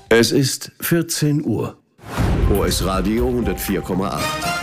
Es ist 14 Uhr. OS Radio 104,8.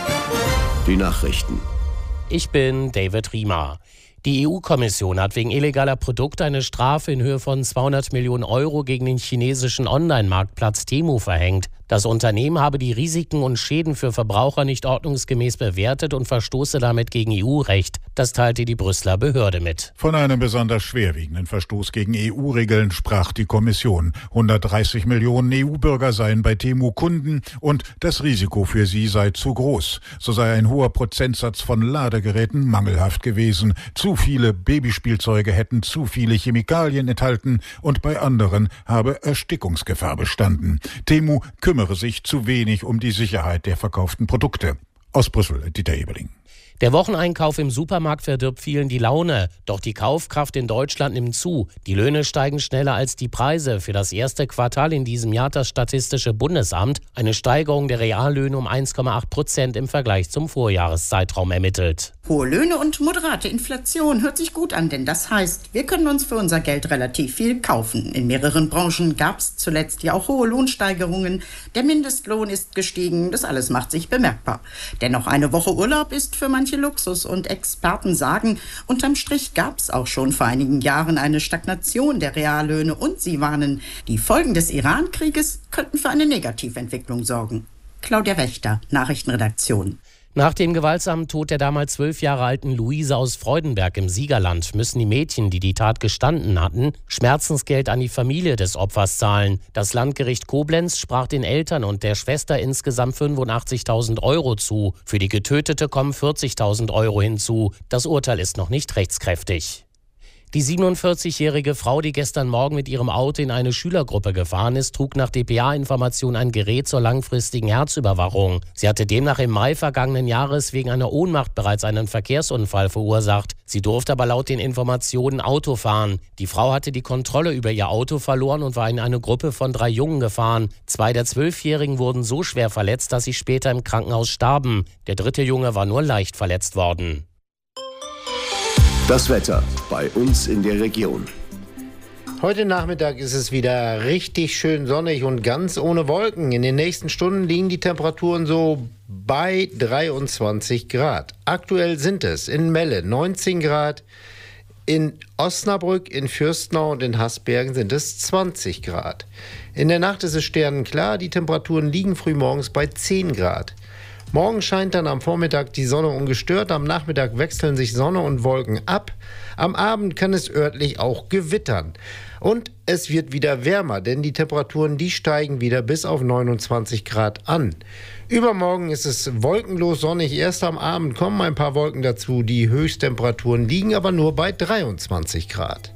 Die Nachrichten. Ich bin David Riemer. Die EU-Kommission hat wegen illegaler Produkte eine Strafe in Höhe von 200 Millionen Euro gegen den chinesischen Online-Marktplatz Temu verhängt. Das Unternehmen habe die Risiken und Schäden für Verbraucher nicht ordnungsgemäß bewertet und verstoße damit gegen EU-Recht. Das teilte die Brüsseler Behörde mit. Von einem besonders schwerwiegenden Verstoß gegen EU-Regeln sprach die Kommission. 130 Millionen EU-Bürger seien bei Temu Kunden und das Risiko für sie sei zu groß. So sei ein hoher Prozentsatz von Ladegeräten mangelhaft gewesen. Zu viele Babyspielzeuge hätten zu viele Chemikalien enthalten und bei anderen habe Erstickungsgefahr bestanden. Temu kümmere sich zu wenig um die Sicherheit der verkauften Produkte. Aus Brüssel, Dieter Ebeling. Der Wocheneinkauf im Supermarkt verdirbt vielen die Laune. Doch die Kaufkraft in Deutschland nimmt zu. Die Löhne steigen schneller als die Preise. Für das erste Quartal in diesem Jahr hat das Statistische Bundesamt eine Steigerung der Reallöhne um 1,8% im Vergleich zum Vorjahreszeitraum ermittelt. Hohe Löhne und moderate Inflation hört sich gut an, denn das heißt, wir können uns für unser Geld relativ viel kaufen. In mehreren Branchen gab es zuletzt ja auch hohe Lohnsteigerungen. Der Mindestlohn ist gestiegen, das alles macht sich bemerkbar. Dennoch eine Woche Urlaub ist für manche Luxus und Experten sagen, unterm Strich gab es auch schon vor einigen Jahren eine Stagnation der Reallöhne und sie warnen, die Folgen des Iran-Krieges könnten für eine Negativentwicklung sorgen. Claudia Wächter, Nachrichtenredaktion. Nach dem gewaltsamen Tod der damals 12 Jahre alten Luise aus Freudenberg im Siegerland müssen die Mädchen, die die Tat gestanden hatten, Schmerzensgeld an die Familie des Opfers zahlen. Das Landgericht Koblenz sprach den Eltern und der Schwester insgesamt 85.000 Euro zu. Für die Getötete kommen 40.000 Euro hinzu. Das Urteil ist noch nicht rechtskräftig. Die 47-jährige Frau, die gestern Morgen mit ihrem Auto in eine Schülergruppe gefahren ist, trug nach dpa-Information ein Gerät zur langfristigen Herzüberwachung. Sie hatte demnach im Mai vergangenen Jahres wegen einer Ohnmacht bereits einen Verkehrsunfall verursacht. Sie durfte aber laut den Informationen Auto fahren. Die Frau hatte die Kontrolle über ihr Auto verloren und war in eine Gruppe von 3 Jungen gefahren. 2 der 12-Jährigen wurden so schwer verletzt, dass sie später im Krankenhaus starben. Der 3. Junge war nur leicht verletzt worden. Das Wetter bei uns in der Region. Heute Nachmittag ist es wieder richtig schön sonnig und ganz ohne Wolken. In den nächsten Stunden liegen die Temperaturen so bei 23 Grad. Aktuell sind es in Melle 19 Grad, in Osnabrück, in Fürstenau und in Hasbergen sind es 20 Grad. In der Nacht ist es sternenklar, die Temperaturen liegen frühmorgens bei 10 Grad. Morgen scheint dann am Vormittag die Sonne ungestört, am Nachmittag wechseln sich Sonne und Wolken ab. Am Abend kann es örtlich auch gewittern. Und es wird wieder wärmer, denn die Temperaturen, die steigen wieder bis auf 29 Grad an. Übermorgen ist es wolkenlos sonnig, erst am Abend kommen ein paar Wolken dazu. Die Höchsttemperaturen liegen aber nur bei 23 Grad.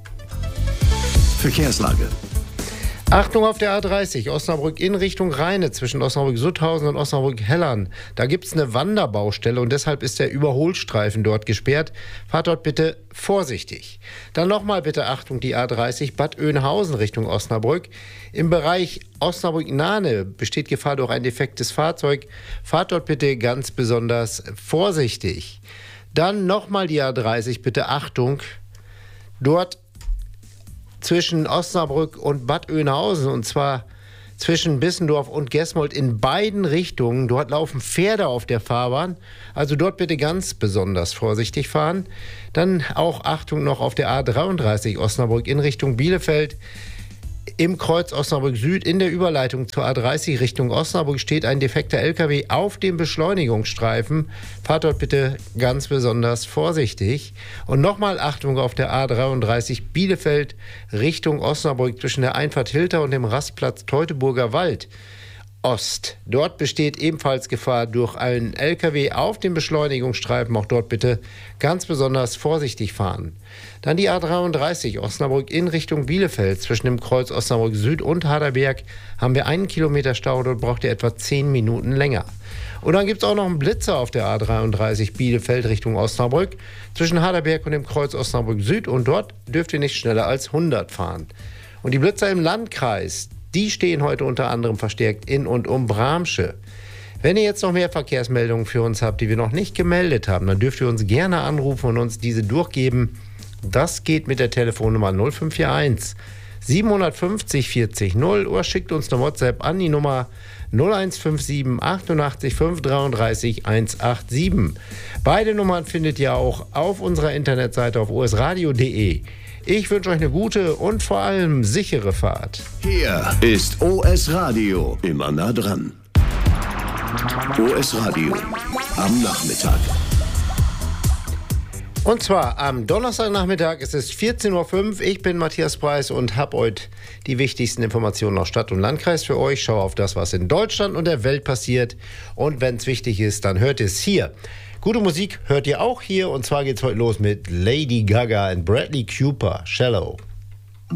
Verkehrslage. Achtung auf der A30, Osnabrück in Richtung Rheine, zwischen Osnabrück-Sutthausen und Osnabrück-Hellern. Da gibt es eine Wanderbaustelle und deshalb ist der Überholstreifen dort gesperrt. Fahrt dort bitte vorsichtig. Dann nochmal bitte Achtung, die A30 Bad Oeynhausen Richtung Osnabrück. Im Bereich Osnabrück-Nahne besteht Gefahr durch ein defektes Fahrzeug. Fahrt dort bitte ganz besonders vorsichtig. Dann nochmal die A30, bitte Achtung. Dort zwischen Osnabrück und Bad Oeynhausen, und zwar zwischen Bissendorf und Gesmold in beiden Richtungen. Dort laufen Pferde auf der Fahrbahn, also dort bitte ganz besonders vorsichtig fahren. Dann auch Achtung noch auf der A33 Osnabrück in Richtung Bielefeld. Im Kreuz Osnabrück Süd in der Überleitung zur A30 Richtung Osnabrück steht ein defekter LKW auf dem Beschleunigungsstreifen. Fahrt dort bitte ganz besonders vorsichtig. Und nochmal Achtung auf der A33 Bielefeld Richtung Osnabrück zwischen der Einfahrt Hilter und dem Rastplatz Teutoburger Wald Ost. Dort besteht ebenfalls Gefahr durch einen LKW auf dem Beschleunigungsstreifen. Auch dort bitte ganz besonders vorsichtig fahren. Dann die A33 Osnabrück in Richtung Bielefeld. Zwischen dem Kreuz Osnabrück Süd und Harderberg haben wir 1 Kilometer Stau. Dort braucht ihr etwa 10 Minuten länger. Und dann gibt es auch noch einen Blitzer auf der A33 Bielefeld Richtung Osnabrück. Zwischen Harderberg und dem Kreuz Osnabrück Süd. Und dort dürft ihr nicht schneller als 100 fahren. Und die Blitzer im Landkreis, die stehen heute unter anderem verstärkt in und um Bramsche. Wenn ihr jetzt noch mehr Verkehrsmeldungen für uns habt, die wir noch nicht gemeldet haben, dann dürft ihr uns gerne anrufen und uns diese durchgeben. Das geht mit der Telefonnummer 0541 750 40 0 oder schickt uns eine WhatsApp an die Nummer 0157 88 533 187. Beide Nummern findet ihr auch auf unserer Internetseite auf osradio.de. Ich wünsche euch eine gute und vor allem sichere Fahrt. Hier ist OS Radio, immer nah dran. OS Radio am Nachmittag. Und zwar am Donnerstagnachmittag, es ist 14.05 Uhr. Ich bin Matthias Preis und habe heute die wichtigsten Informationen aus Stadt und Landkreis für euch. Schaue auf das, was in Deutschland und der Welt passiert. Und wenn es wichtig ist, dann hört ihr es hier. Gute Musik hört ihr auch hier. Und zwar geht es heute los mit Lady Gaga und Bradley Cooper, Shallow.